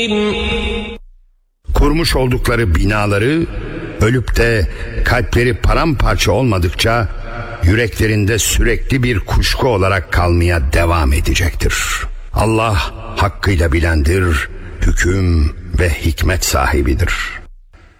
Kurmuş oldukları binaları, ölüp de kalpleri paramparça olmadıkça yüreklerinde sürekli bir kuşku olarak kalmaya devam edecektir. Allah hakkıyla bilendir, hüküm ve hikmet sahibidir.